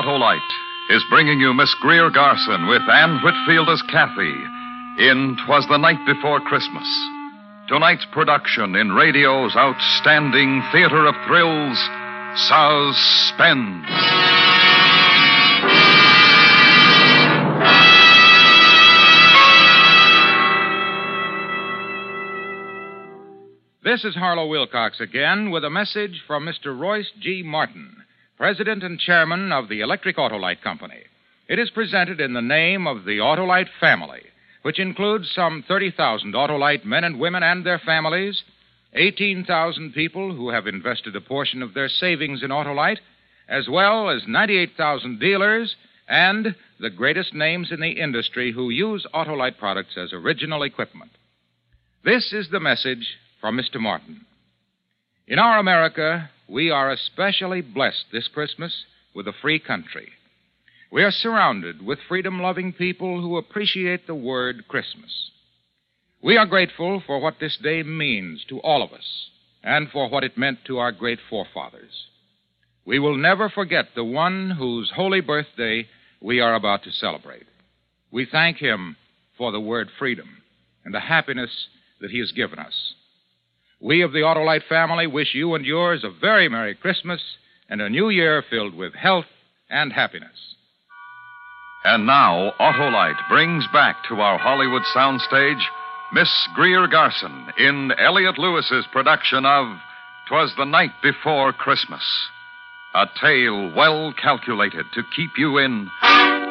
Autolite is bringing you Miss Greer Garson with Anne Whitfield as Kathy in 'Twas the Night Before Christmas. Tonight's production in radio's outstanding theater of thrills, Suspense. This is Harlow Wilcox again with a message from Mr. Royce G. Martin, President and Chairman of the Electric Autolite Company. It is presented in the name of the Autolite family, which includes some 30,000 Autolite men and women and their families, 18,000 people who have invested a portion of their savings in Autolite, as well as 98,000 dealers and the greatest names in the industry who use Autolite products as original equipment. This is the message from Mr. Martin. In our America, we are especially blessed this Christmas with a free country. We are surrounded with freedom-loving people who appreciate the word Christmas. We are grateful for what this day means to all of us and for what it meant to our great forefathers. We will never forget the one whose holy birthday we are about to celebrate. We thank him for the word freedom and the happiness that he has given us. We of the Autolite family wish you and yours a very Merry Christmas and a new year filled with health and happiness. And now, Autolite brings back to our Hollywood soundstage Miss Greer Garson in Elliott Lewis's production of 'Twas the Night Before Christmas. A tale well calculated to keep you in